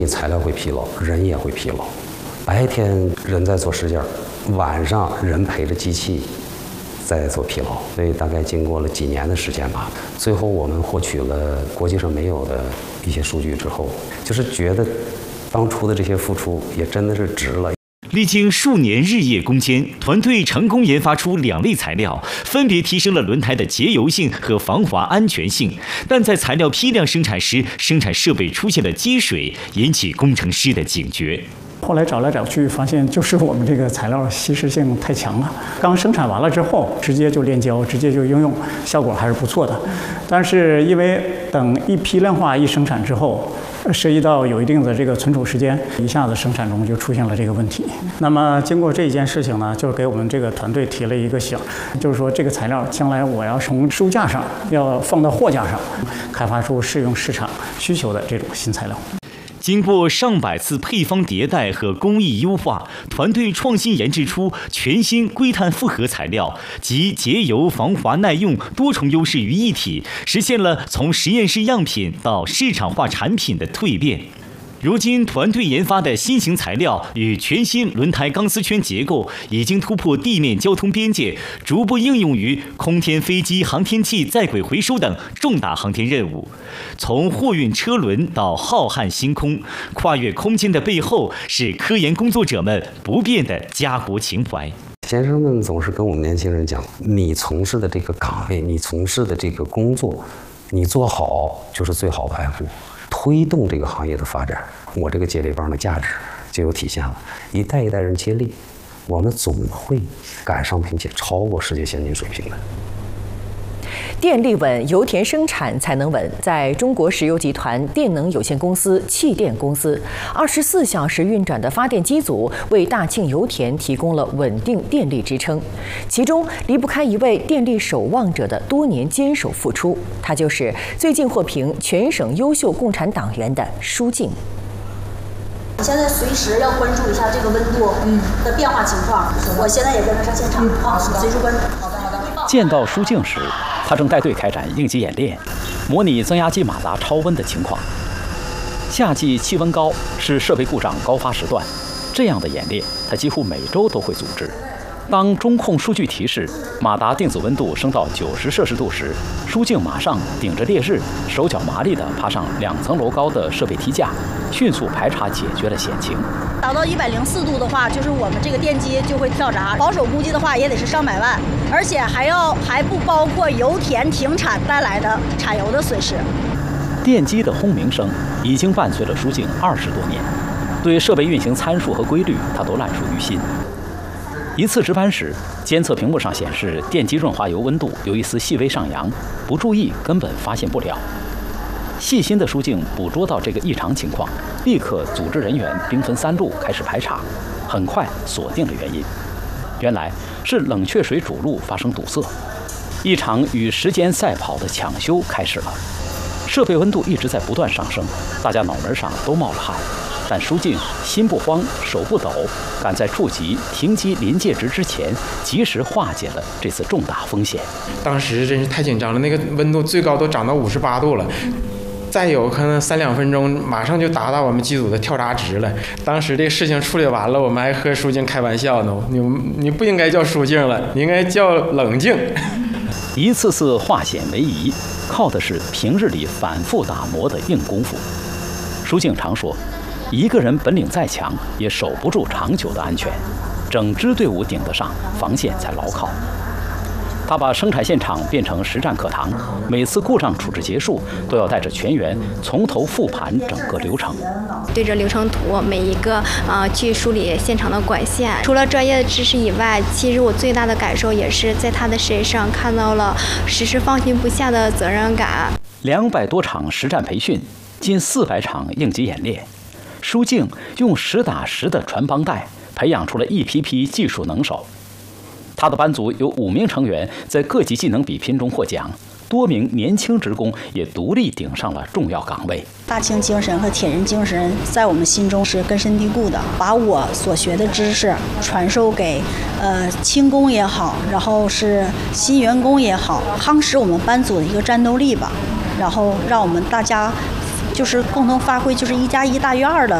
你材料会疲劳，人也会疲劳。白天人在做实件，晚上人陪着机器在做疲劳。所以大概经过了几年的时间吧，最后我们获取了国际上没有的一些数据之后，就是觉得当初的这些付出也真的是值了。 历经数年日夜攻坚，团队成功研发出2类材料，分别提升了轮胎的节油性和防滑安全性。但在材料批量生产时，生产设备出现了积水，引起工程师的警觉。 后来找来找去，发现就是我们这个材料吸湿性太强了。刚生产完了之后，直接就炼胶，直接就应用，效果还是不错的。但是因为等一批量化一生产之后，涉及到有一定的这个存储时间，一下子生产中就出现了这个问题。那么经过这一件事情呢，就给我们这个团队提了一个醒，就是说这个材料将来我要从书架上要放到货架上，开发出适用市场需求的这种新材料。 经过上百次配方迭代和工艺优化，团队创新研制出全新硅碳复合材料，集节油、防滑、耐用多重优势于一体，实现了从实验室样品到市场化产品的蜕变。如今，团队研发的新型材料与全新轮胎钢丝圈结构已经突破地面交通边界，逐步应用于空天飞机、航天器在轨回收等重大航天任务。从货运车轮到浩瀚星空，跨越空间的背后是科研工作者们不变的家国情怀。 先生们总是跟我们年轻人讲，你从事的这个岗位，你从事的这个工作，你做好就是最好的爱护。推动这个行业的发展，我这个接力棒的价值就有体现了。一代一代人接力，我们总会赶上并且超过世界先进水平的。 电力稳，油田生产才能稳。在中国石油集团电能有限公司气电公司，24小时运转的发电机组为大庆油田提供了稳定电力支撑，其中离不开一位电力守望者的多年坚守付出，他就是最近获评全省优秀共产党员的舒静。 现在随时要关注一下这个温度的变化情况，我现在也跟着上现场啊，随时关注。好的。 见到舒静时，他正带队开展应急演练，模拟增压机马达超温的情况。夏季气温高是设备故障高发时段，这样的演练他几乎每周都会组织。当中控数据提示马达定子温度升到90摄氏度时，舒静马上顶着烈日，手脚麻利地爬上2层楼高的设备梯架，迅速排查解决了险情。 达到104度的话，就是我们这个电机就会跳闸，保守估计的话也得是上百万，而且还不包括油田停产带来的产油的损失。 电机的轰鸣声已经伴随了舒静20多年，对设备运行参数和规律，他都烂熟于心。一次值班时，监测屏幕上显示电机润滑油温度有一丝细微上扬，不注意根本发现不了。细心的舒静捕捉到这个异常情况，立刻组织人员兵分3路开始排查，很快锁定了原因。原来是冷却水主路发生堵塞，一场与时间赛跑的抢修开始了。设备温度一直在不断上升，大家脑门上都冒了汗。但舒静心不慌，手不抖，赶在触及停机临界值之前，及时化解了这次重大风险。 当时真是太紧张了，那个温度最高都涨到58度了。再有可能3-2分钟，马上就达到我们机组的跳闸值了。当时这事情处理完了，我们还和舒静开玩笑呢，你不应该叫舒静了，你应该叫冷静。 一次次化险为夷，靠的是平日里反复打磨的硬功夫。舒静常说，一个人本领再强，也守不住长久的安全，整支队伍顶得上，防线才牢靠。他把生产现场变成实战课堂，每次故障处置结束，都要带着全员从头复盘整个流程。 对着流程图每一个去梳理现场的管线。除了专业的知识以外，其实我最大的感受也是在他的身上看到了时时放心不下的责任感。 200多场实战培训，近400场应急演练，舒静用实打实的传帮带，培养出了一批批技术能手。他的班组有5名成员在各级技能比拼中获奖，多名年轻职工也独立顶上了重要岗位。 大庆精神和铁人精神在我们心中是根深蒂固的，把我所学的知识传授给轻工也好，然后是新员工也好，夯实我们班组的一个战斗力吧，然后让我们大家就是共同发挥就是1+1大于2的